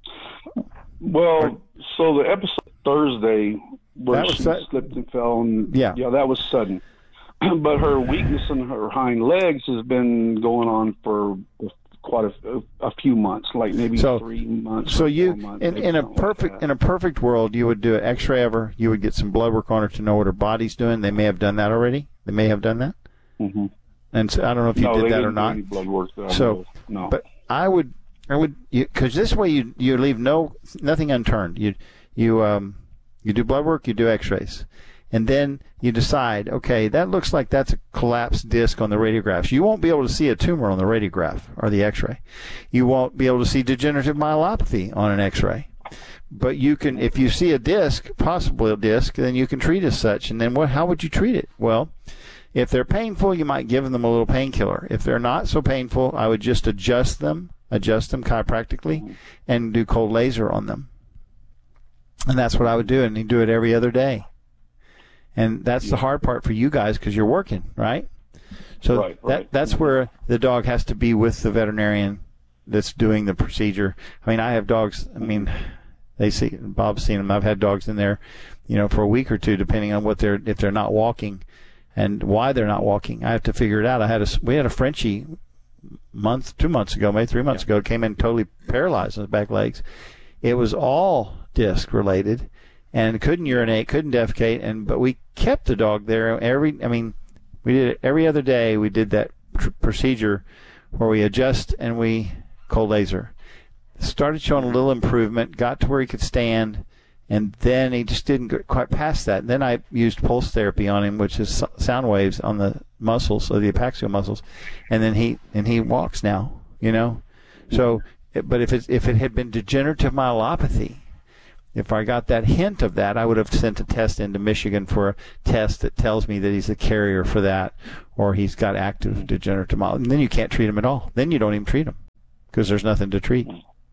Well, so the episode Thursday where she su- slipped and fell, and yeah, yeah, that was sudden. But her weakness in her hind legs has been going on for quite a, a few months, like maybe so, three months. So you, months, in, in a perfect like in a perfect world, you would do an X-ray of her. You would get some blood work on her to know what her body's doing. They may have done that already. They may have done that. Mm-hmm. And so I don't know if you no, did they that didn't or not. Do any blood work that I so, know of. No. But I would, I would, because this way you you leave no nothing unturned. You you um you do blood work, you do X-rays, and then you decide, okay, that looks like that's a collapsed disc on the radiographs. You won't be able to see a tumor on the radiograph or the X-ray. You won't be able to see degenerative myelopathy on an X-ray. But you can, if you see a disc, possibly a disc, then you can treat as such. And then what? How would you treat it? Well, if they're painful, you might give them a little painkiller. If they're not so painful, I would just adjust them, adjust them chiropractically, and do cold laser on them. And that's what I would do, and you do it every other day. And that's the hard part for you guys because you're working, right? So right, that right. that's where the dog has to be with the veterinarian that's doing the procedure. I mean, I have dogs. I mean, they see Bob's seen them. I've had dogs in there, you know, for a week or two, depending on what they're if they're not walking and why they're not walking. I have to figure it out. I had a we had a Frenchie month, two months ago, maybe three months yeah. ago, came in totally paralyzed on his back legs. It was all disc related, and couldn't urinate, couldn't defecate, and but we kept the dog there every. I mean, we did it every other day. We did that tr- procedure where we adjust and we cold laser. Started showing a little improvement, got to where he could stand, and then he just didn't get quite past that. Then I used pulse therapy on him, which is sound waves on the muscles, or the epaxial muscles, and then he and he walks now. You know, so but if it if it had been degenerative myelopathy, if I got that hint of that, I would have sent a test into Michigan for a test that tells me that he's a carrier for that, or he's got active degenerative myelopathy. And then you can't treat him at all. Then you don't even treat him because there's nothing to treat.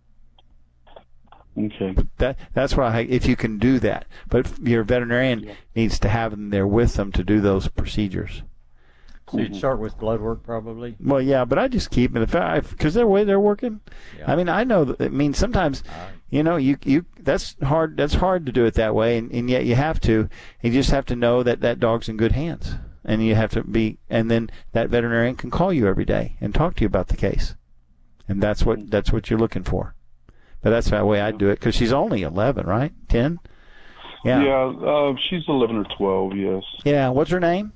Okay. But that that's why I, if you can do that, but your veterinarian yeah. needs to have them there with them to do those procedures. So you'd start with blood work, probably. Well, yeah, but I just keep it because they're way they're working. Yeah. I mean, I know that. I mean, sometimes, uh, you know, you you that's hard. That's hard to do it that way, and, and yet you have to. You just have to know that that dog's in good hands, and you have to be. And then that veterinarian can call you every day and talk to you about the case, and that's what that's what you're looking for. But that's the way I do it because she's only eleven, right? ten? Yeah. Yeah, uh, she's eleven or twelve. Yes. Yeah. What's her name?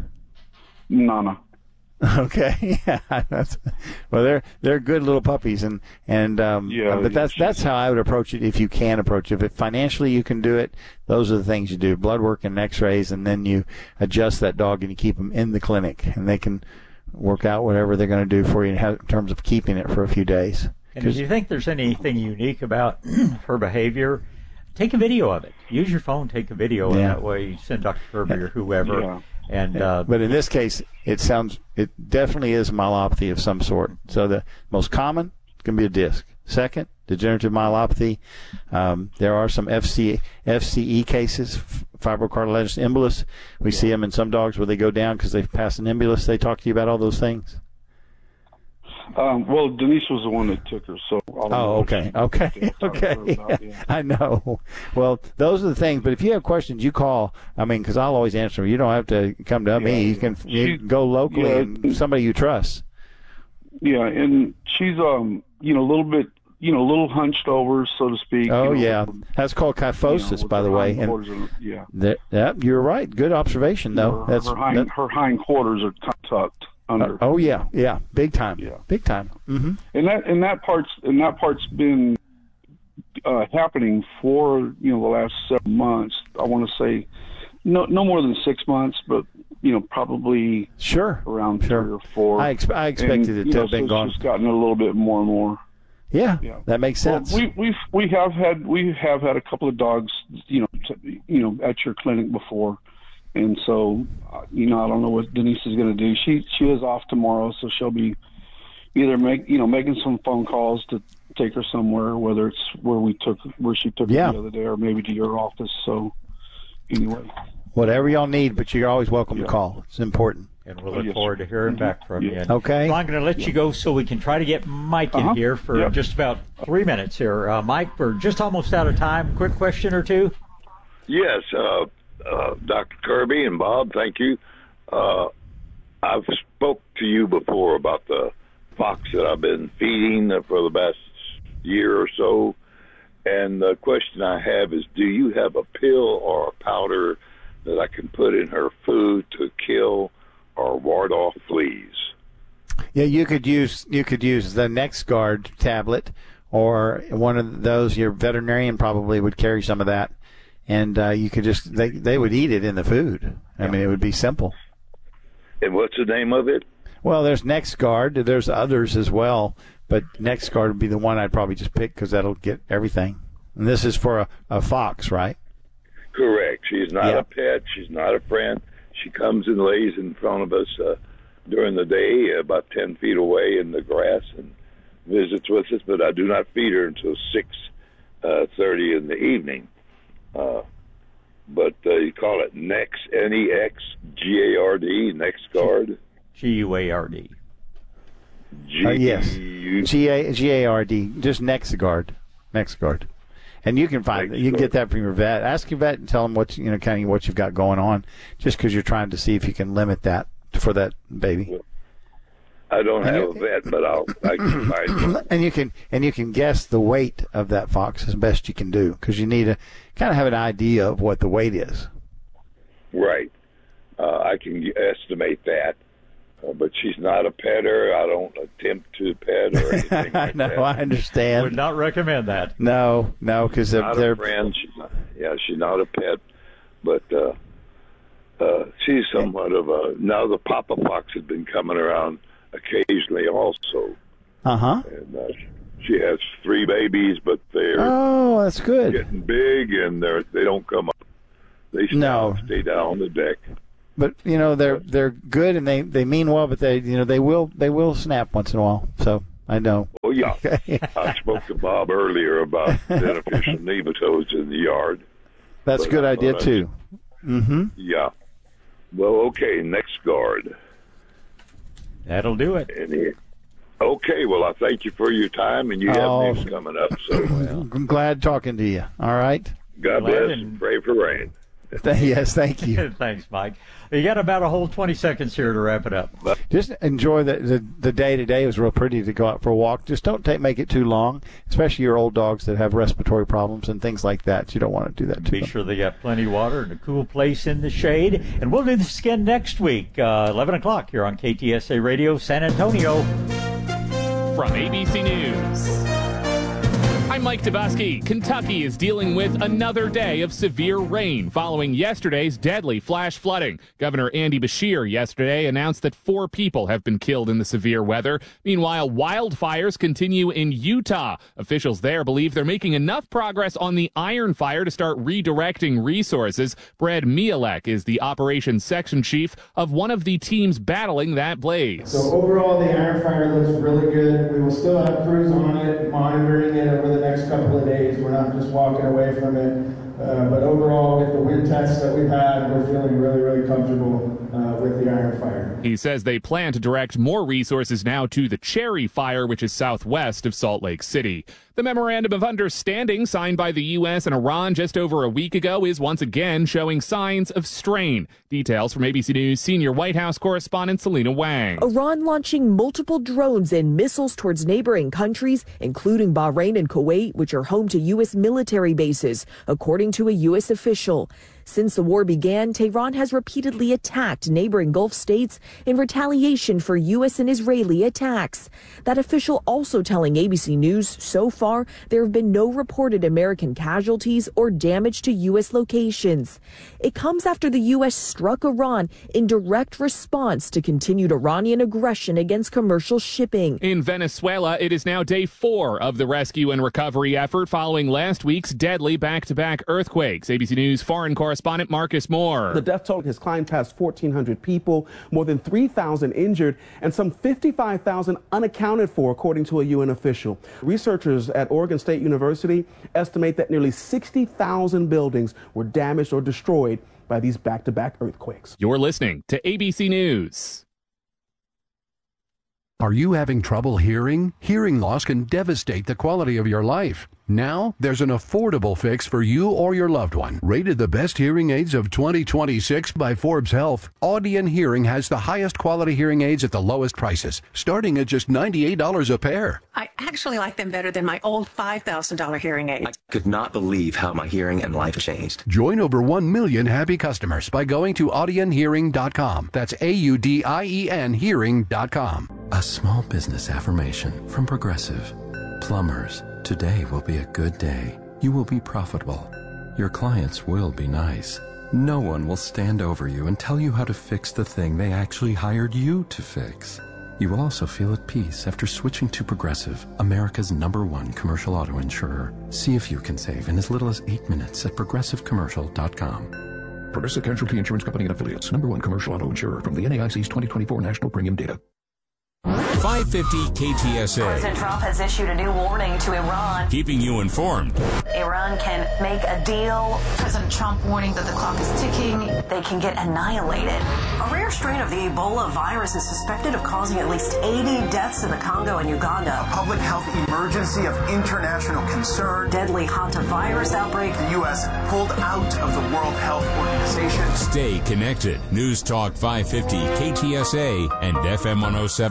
Nana. Okay. Yeah. That's, well, they're they're good little puppies, and and um. Yeah. But that's that's how I would approach it if you can approach it. If financially you can do it, those are the things you do: blood work and X-rays, and then you adjust that dog and you keep them in the clinic, and they can work out whatever they're going to do for you in terms of keeping it for a few days. And if you think there's anything unique about her behavior, take a video of it. Use your phone, take a video, and yeah. that way you send Doctor Kirby or whoever. Yeah. And yeah. uh, but in this case, it sounds it definitely is myelopathy of some sort. So the most common can be a disc. Second, degenerative myelopathy. Um, there are some F C, F C E cases, fibrocartilaginous embolus. We yeah. see them in some dogs where they go down because they've passed an embolus. They talk to you about all those things. Um, well, Denise was the one that took her, so. I'll oh, okay, okay, okay. About, yeah. I know. Well, those are the things. But if you have questions, you call. I mean, because I'll always answer them. You don't have to come to yeah, me. You can she, you go locally yeah, and somebody you trust. Yeah, and she's um, you know, a little bit, you know, a little hunched over, so to speak. Oh you know, yeah, that's called kyphosis, you know, by the way. And are, yeah. That, yeah, you're right. Good observation, though. Her, that's her hind, that, her hind quarters are tucked. Under. Uh, oh yeah, yeah, big time. Yeah, big time. Mm-hmm. And that and that part's and that part's been uh, happening for you know the last several months. I want to say no no more than six months, but you know probably sure around sure. three or four. I, ex- I expected and, it to know, have been so gone. It's just gotten a little bit more and more. Yeah, yeah. That makes sense. Well, we we we have had we have had a couple of dogs you know t- you know at your clinic before. And so, uh, you know, I don't know what Denise is going to do. She she is off tomorrow, so she'll be either make you know making some phone calls to take her somewhere, whether it's where we took where she took yeah. her the other day, or maybe to your office. So, anyway, whatever y'all need, but you're always welcome yeah. to call. It's important. And we'll look yes, forward to hearing mm-hmm. back from yeah. you. Okay. Well, I'm going to let yeah. you go so we can try to get Mike uh-huh. in here for yeah. just about three minutes here. Uh, Mike, we're just almost out of time. Quick question or two? Yes. Uh, Uh, Doctor Kirby and Bob, thank you. Uh, I've spoke to you before about the fox that I've been feeding for the past year or so, and the question I have is, do you have a pill or a powder that I can put in her food to kill or ward off fleas? Yeah, you could use you could use the NexGard tablet, or one of those. Your veterinarian probably would carry some of that. And uh, you could just, they they would eat it in the food. I yeah. mean, it would be simple. And what's the name of it? Well, there's NexGard. There's others as well. But NexGard would be the one I'd probably just pick because that'll get everything. And this is for a, a fox, right? Correct. She's not yeah. a pet. She's not a friend. She comes and lays in front of us uh, during the day, about ten feet away in the grass, and visits with us. But I do not feed her until six thirty in the evening. Uh, but uh, you call it Nex, N E X G A R D, NexGard? G U A R D. G- uh, yes, G A G A R D, just NexGard, NexGard. And you can find NexGard. You can get that from your vet. Ask your vet and tell them what, you know, kind of what you've got going on, just because you're trying to see if you can limit that for that baby. Well, I don't and have you, a vet, but I'll I can find one. And you can and you can guess the weight of that fox as best you can do, because you need to kind of have an idea of what the weight is. Right. Uh, I can estimate that. Uh, but she's not a petter. I don't attempt to pet or anything like no, that. I understand. Would not recommend that. No, no, because Not they're a friend. She's not, yeah, she's not a pet. But uh, uh, she's somewhat of a... Now the Papa Fox has been coming around occasionally also. Uh-huh. And uh, she has three babies, but they're oh, that's good. getting big, and they're they don't come up. They stay, No. stay down on the deck. But you know they're they're good and they, they mean well, but they you know they will they will snap once in a while. So I know. Oh yeah, I spoke to Bob earlier about beneficial nematodes in the yard. That's a good idea I, too. Mm-hmm. Yeah. Well, okay. Next guard. That'll do it. Any, okay. Well, I thank you for your time, and you have Oh. news coming up. So well, I'm glad talking to you. All right. God Glad bless and- and pray for rain. Yes, thank you. Thanks, Mike. You got about a whole twenty seconds here to wrap it up. Just enjoy the, the the day today. It was real pretty to go out for a walk. Just don't take make it too long, especially your old dogs that have respiratory problems and things like that. You don't want to do that to Be them. sure they got plenty of water and a cool place in the shade. And we'll do this again next week, uh, eleven o'clock here on K T S A Radio San Antonio. From A B C News, I'm Mike Tabusky. Kentucky is dealing with another day of severe rain following yesterday's deadly flash flooding. Governor Andy Beshear yesterday announced that four people have been killed in the severe weather. Meanwhile, wildfires continue in Utah. Officials there believe they're making enough progress on the iron fire to start redirecting resources. Brad Mielek is the operations section chief of one of the teams battling that blaze. So overall, the iron fire looks really good. We will still have crews on it, monitoring it over the next couple of days. We're not just walking away from it. Uh, but overall, with the wind tests that we've had, we're feeling really, really comfortable uh, with the iron fire. He says they plan to direct more resources now to the Cherry Fire, which is southwest of Salt Lake City. The Memorandum of Understanding signed by the U S and Iran just over a week ago is once again showing signs of strain. Details from A B C News senior White House correspondent Selena Wang. Iran launching multiple drones and missiles towards neighboring countries, including Bahrain and Kuwait, which are home to U S military bases, according to a U S official. Since the war began, Tehran has repeatedly attacked neighboring Gulf states in retaliation for U S and Israeli attacks. That official also telling A B C News so far there have been no reported American casualties or damage to U S locations. It comes after the U S struck Iran in direct response to continued Iranian aggression against commercial shipping. In Venezuela, it is now day four of the rescue and recovery effort following last week's deadly back-to-back earthquakes. A B C News foreign correspondent Marcus Moore. The death toll has climbed past fourteen hundred people, more than three thousand injured, and some fifty-five thousand unaccounted for, according to a U N official. Researchers at Oregon State University estimate that nearly sixty thousand buildings were damaged or destroyed by these back-to-back earthquakes. You're listening to A B C News. Are you having trouble hearing? Hearing loss can devastate the quality of your life. Now, there's an affordable fix for you or your loved one. Rated the best hearing aids of twenty twenty-six by Forbes Health, Audion Hearing has the highest quality hearing aids at the lowest prices, starting at just ninety-eight dollars a pair. I actually like them better than my old five thousand dollars hearing aids. I could not believe how my hearing and life changed. Join over one million happy customers by going to audion hearing dot com. That's A U D I E N hearing dot com. A small business affirmation from Progressive. Plumbers, today will be a good day. You will be profitable. Your clients will be nice. No one will stand over you and tell you how to fix the thing they actually hired you to fix. You will also feel at peace after switching to Progressive, America's number one commercial auto insurer. See if you can save in as little as eight minutes at progressive commercial dot com. Progressive Casualty Insurance Company and Affiliates, number one commercial auto insurer from the N A I C's twenty twenty-four National Premium Data. five fifty K T S A. President Trump has issued a new warning to Iran. Keeping you informed. Iran can make a deal. President Trump warning that the clock is ticking. They can get annihilated. A rare strain of the Ebola virus is suspected of causing at least eighty deaths in the Congo and Uganda. A public health emergency of international concern. Deadly hantavirus outbreak. The U S pulled out of the World Health Organization. Stay connected. News Talk five fifty K T S A and F M one oh seven point one.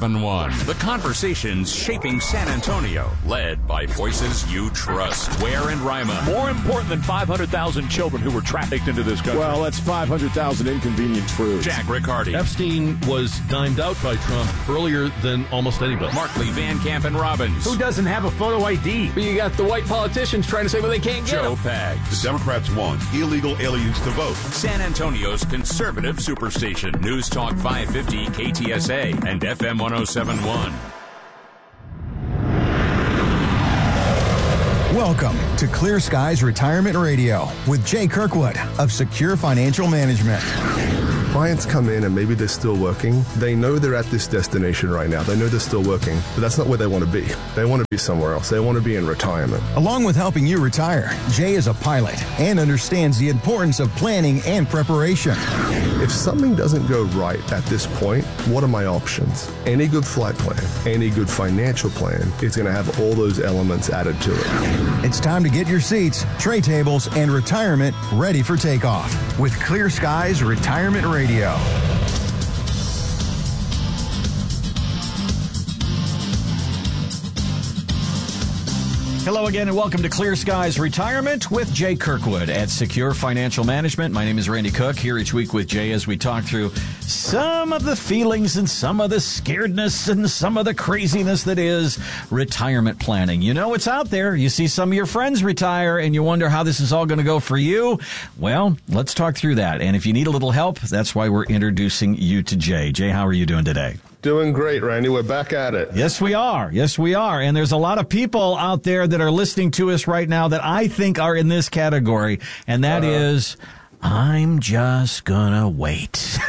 one, the conversations shaping San Antonio, led by voices you trust. Ware and Rima. More important than five hundred thousand children who were trafficked into this country. Well, that's five hundred thousand inconvenient truths. Jack Riccardi. Epstein was dimed out by Trump earlier than almost anybody. Markley, Van Camp, and Robbins. Who doesn't have a photo I D? But you got the white politicians trying to say, well, they can't get Joe them. Pags. The Democrats want illegal aliens to vote. San Antonio's conservative superstation. News Talk five fifty K T S A and F M one oh seven point one. Welcome to Clear Skies Retirement Radio with Jay Kirkwood of Secure Financial Management. Clients come in and maybe they're still working. They know they're at this destination right now. They know they're still working, but that's not where they want to be. They want to be somewhere else. They want to be in retirement. Along with helping you retire, Jay is a pilot and understands the importance of planning and preparation. If something doesn't go right at this point, what are my options? Any good flight plan, any good financial plan, is going to have all those elements added to it. It's time to get your seats, tray tables, and retirement ready for takeoff with Clear Skies Retirement Radio. Hello again and welcome to Clear Skies Retirement with Jay Kirkwood at Secure Financial Management. My name is Randy Cook, here each week with Jay as we talk through some of the feelings and some of the scaredness and some of the craziness that is retirement planning. You know it's out there. You see some of your friends retire and you wonder how this is all going to go for you. Well, let's talk through that. And if you need a little help, that's why we're introducing you to Jay. Jay, how are you doing today? Doing great, Randy. We're back at it. Yes, we are. Yes, we are. And there's a lot of people out there that are listening to us right now that I think are in this category, and that uh-huh. is, I'm just gonna wait.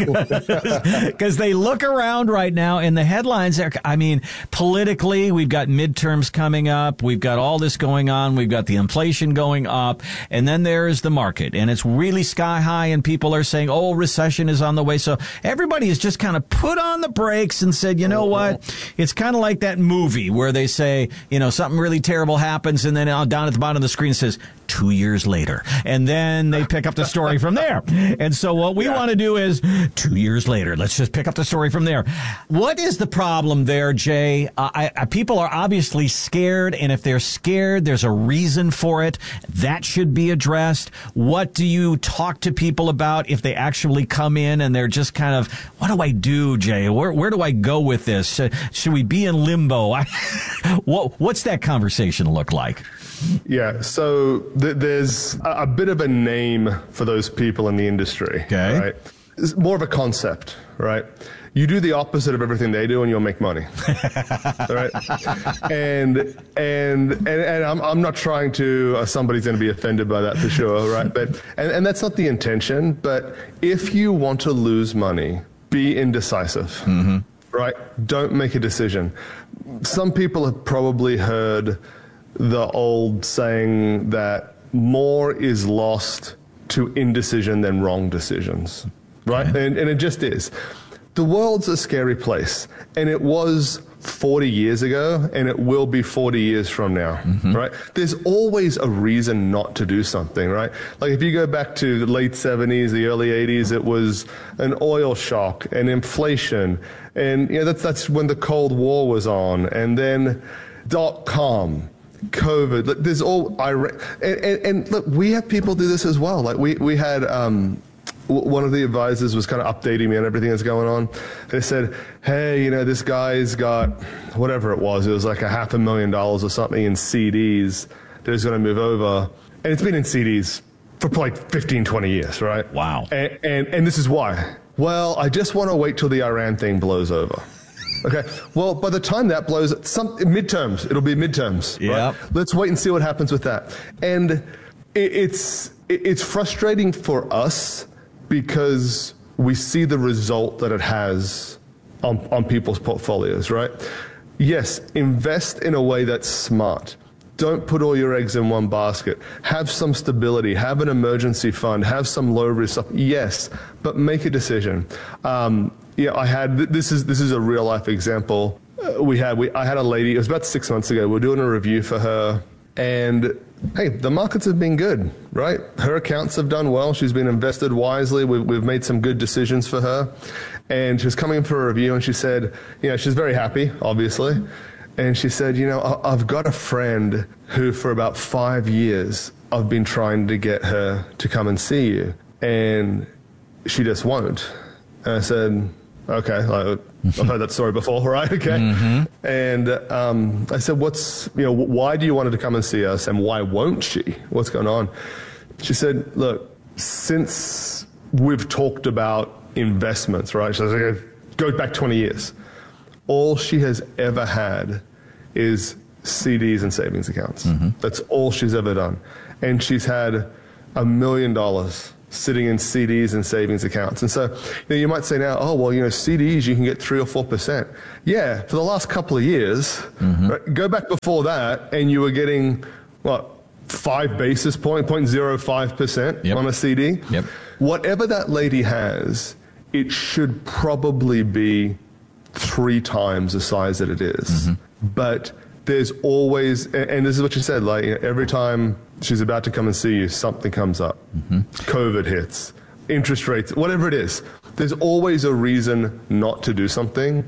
Because they look around right now and the headlines are, I mean, politically, we've got midterms coming up. We've got all this going on. We've got the inflation going up. And then there's the market. And it's really sky high and people are saying, oh, recession is on the way. So everybody has just kind of put on the brakes and said, you know what? It's kind of like that movie where they say, you know, something really terrible happens. And then down at the bottom of the screen it says, two years later. And then they pick up the story from there. And so what we yeah. want to do is two years later, let's just pick up the story from there. What is the problem there, Jay? Uh, I, I, people are obviously scared. And if they're scared, there's a reason for it. That should be addressed. What do you talk to people about if they actually come in and they're just kind of, what do I do, Jay? Where, where do I go with this? Should, should we be in limbo? what, what's that conversation look like? Yeah, so th- there's a, a bit of a name for those people in the industry. Okay. Right? It's more of a concept, right? You do the opposite of everything they do and you'll make money. Right? And, and, and, and I'm, I'm not trying to, uh, somebody's going to be offended by that for sure, right? But, and, and that's not the intention, but if you want to lose money, be indecisive. Mm-hmm. Right? Don't make a decision. Some people have probably heard the old saying that more is lost to indecision than wrong decisions, right? Okay. And, and it just is. The world's a scary place, and it was forty years ago, and it will be forty years from now, mm-hmm. right? There's always a reason not to do something, right? Like if you go back to the late seventies, the early eighties, it was an oil shock and inflation, and you know that's that's when the Cold War was on, and then dot-com. COVID, like, there's all, and, and, and look, we have people do this as well. Like we, we had, um, w- one of the advisors was kind of updating me on everything that's going on. They said, hey, you know, this guy's got whatever it was. It was like a half a million dollars or something in C Ds that he's going to move over. And it's been in C Ds for like fifteen, twenty years, right? Wow. And, and, and this is why. Well, I just want to wait till the Iran thing blows over. Okay. Well, by the time that blows, some midterms, it'll be midterms. Yeah. Right? Let's wait and see what happens with that. And it, it's it, it's frustrating for us because we see the result that it has on, on people's portfolios, right? Yes, invest in a way that's smart. Don't put all your eggs in one basket. Have some stability. Have an emergency fund. Have some low risk stuff. Yes, but make a decision. Um, yeah, I had this is this is a real life example. Uh, we had we I had a lady. It was about six months ago. We were doing a review for her, And hey, the markets have been good, right? Her accounts have done well. She's been invested wisely. We've, we've made some good decisions for her. And she was coming in for a review, and she said, you know, she's very happy, obviously. And she said, you know, I, I've got a friend who for about five years I've been trying to get her to come and see you. And she just won't. And I said, okay, like, I've heard that story before, right? Okay. Mm-hmm. And um, I said, what's, you know, why do you want her to come and see us, and why won't she? What's going on? She said, look, since we've talked about investments, right? She said, go back twenty years. All she has ever had is C Ds and savings accounts. Mm-hmm. That's all she's ever done. And she's had a million dollars sitting in C Ds and savings accounts. And so, you know, you might say now, oh, well, you know, C Ds, you can get three or four percent. Yeah, for the last couple of years, mm-hmm. right, go back before that, and you were getting, what, five basis point, zero point zero five percent yep. on a C D? Yep. Whatever that lady has, it should probably be three times the size that it is. Mm-hmm. But there's always, and this is what you said, like, you know, every time she's about to come and see you, something comes up. Mm-hmm. COVID hits, interest rates, whatever it is. There's always a reason not to do something.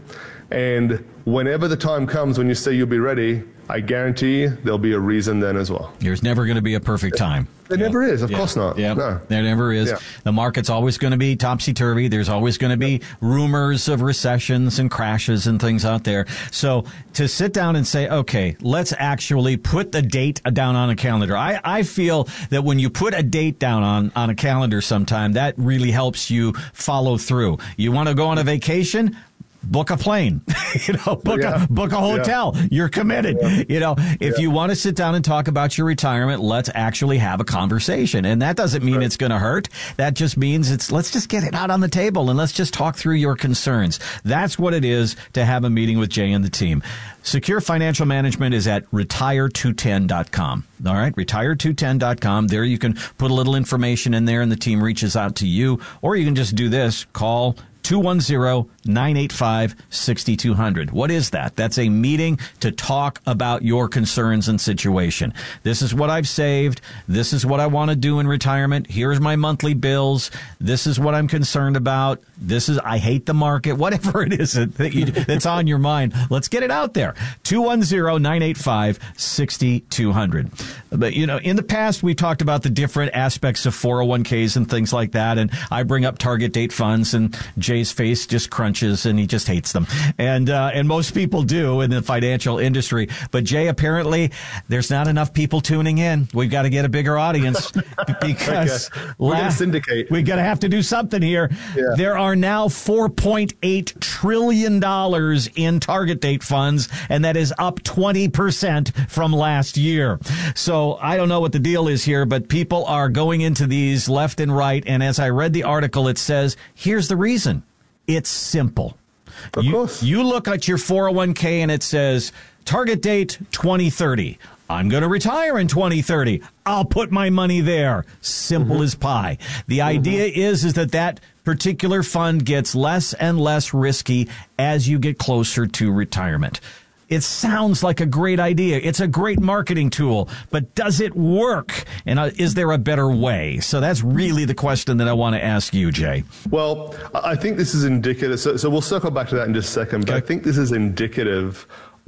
And whenever the time comes when you say you'll be ready, I guarantee you there'll be a reason then as well. There's never going to be a perfect time. There yeah. never is. Of yeah. course not. Yeah. No. There never is. Yeah. The market's always going to be topsy-turvy. There's always going to be rumors of recessions and crashes and things out there. So to sit down and say, okay, let's actually put the date down on a calendar. I, I feel that when you put a date down on, on a calendar sometime, that really helps you follow through. You want to go on a vacation? Book a plane, you know, book yeah. a, book a hotel. Yeah. You're committed. Yeah. You know, if yeah. you want to sit down and talk about your retirement, let's actually have a conversation. And that doesn't mean right. it's going to hurt. That just means it's, let's just get it out on the table and let's just talk through your concerns. That's what it is to have a meeting with Jay and the team. Secure Financial Management is at retire two ten dot com. All right, retire two ten dot com. There you can put a little information in there and the team reaches out to you. Or you can just do this. Call two one zero, nine eight five, six two zero zero. What is that? That's a meeting to talk about your concerns and situation. This is what I've saved. This is what I want to do in retirement. Here's my monthly bills. This is what I'm concerned about. This is, I hate the market. Whatever it is that you, that's on your mind, let's get it out there. two one zero, nine eight five, six two zero zero. But, you know, in the past, we talked about the different aspects of four oh one k's and things like that. And I bring up target date funds, and Jay's face just crunches and he just hates them. And, uh, and most people do in the financial industry. But Jay, apparently there's not enough people tuning in. We've got to get a bigger audience because okay. we're la- going to syndicate. We're going to have to do something here. Yeah. There are now four point eight trillion dollars in target date funds, and that is up twenty percent from last year. So I don't know what the deal is here, but people are going into these left and right. And as I read the article, it says, here's the reason. It's simple. Of you, course. You look at your four oh one k and it says target date twenty thirty. I'm going to retire in twenty thirty. I'll put my money there. Simple mm-hmm. as pie. The mm-hmm. idea is, is that that particular fund gets less and less risky as you get closer to retirement. It sounds like a great idea. It's a great marketing tool, but does it work? And uh, is there a better way? So that's really the question that I want to ask you, Jay. Well, I think this is indicative. So, so we'll circle back to that in just a second, but okay. I think this is indicative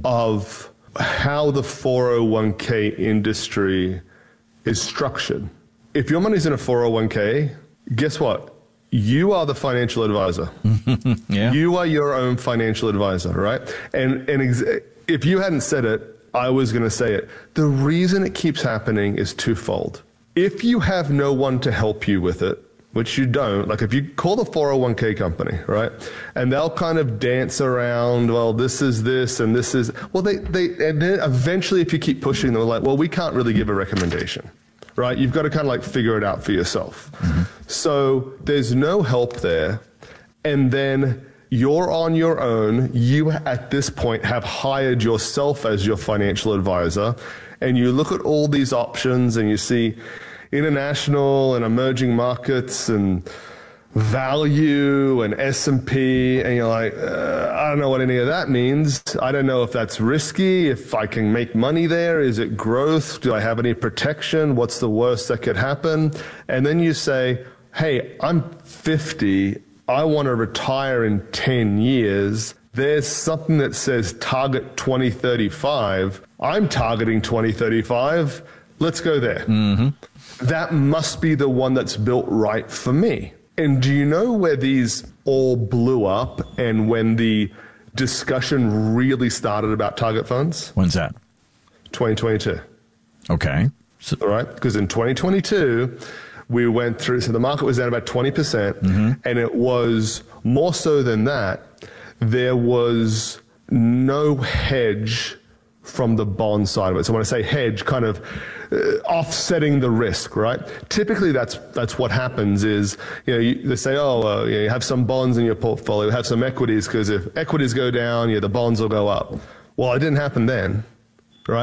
of how the four oh one k industry is structured. If your money's in a four oh one k, guess what? You are the financial advisor. yeah. You are your own financial advisor, right? And and ex- if you hadn't said it, I was going to say it. The reason it keeps happening is twofold. If you have no one to help you with it, which you don't, like if you call the four oh one k company, right, and they'll kind of dance around, well, this is this and this is, well, they, they and then eventually if you keep pushing, they're like, well, we can't really give a recommendation. Right? You've got to kind of like figure it out for yourself. Mm-hmm. So there's no help there. And then you're on your own. You at this point have hired yourself as your financial advisor. And you look at all these options and you see international and emerging markets and value and S and P, and you're like, uh, I don't know what any of that means. I don't know if that's risky, if I can make money there. Is it growth? Do I have any protection? What's the worst that could happen? And then you say, hey, I'm fifty. I want to retire in ten years. There's something that says target twenty thirty-five. I'm targeting twenty thirty-five. Let's go there. Mm-hmm. That must be the one that's built right for me. And do you know where these all blew up and when the discussion really started about target funds? When's that? twenty twenty-two. Okay. So- all right. Because in twenty twenty-two, we went through, so the market was down about twenty percent. Mm-hmm. And it was more so than that. There was no hedge from the bond side of it. So when I say hedge, kind of uh, offsetting the risk, right? Typically, that's that's what happens is, you know, you, they say, oh, uh, you know, you have some bonds in your portfolio, have some equities, because if equities go down, yeah, the bonds will go up. Well, it didn't happen then.